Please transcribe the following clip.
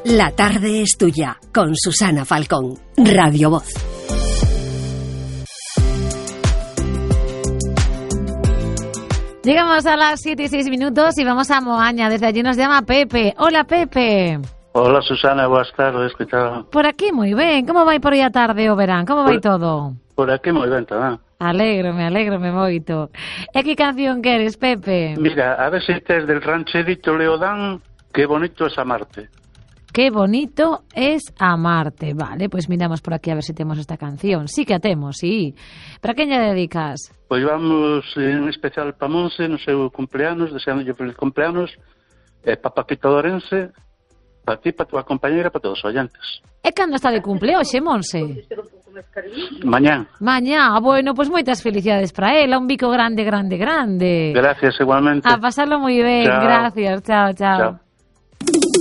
La tarde es tuya, con Susana Falcón, Radio Voz. Llegamos a las 7:06 y vamos a Moaña. Desde allí nos llama Pepe. Hola, Pepe. Hola, Susana, boas tardes, que tal? Por aquí moi ben. Como vai por aí a tarde o verán? Como vai todo? Por aquí moi ben tamén. Alégrome moito. E que canción queres, Pepe? Mira, a ver se tes del rancherito Leodán, Qué bonito es amarte. Qué bonito es amarte. Vale, pues miramos por aquí a ver si temos esta canción. Sí que a temos, sí. Para quen lle dedicas? Pois vamos en especial para Monse, no seu cumpleanos, deseándolle feliz cumpleanos, para Paquito Dorense, para ti, para tua compañeira, para todos os oyentes. E cando está de cumple hoxe, Monse? Mañán. Mañá, bueno, pues moitas felicidades para ela, un bico grande. Gracias, igualmente. A pasarlo moi ben, chao. gracias, chao. Chao.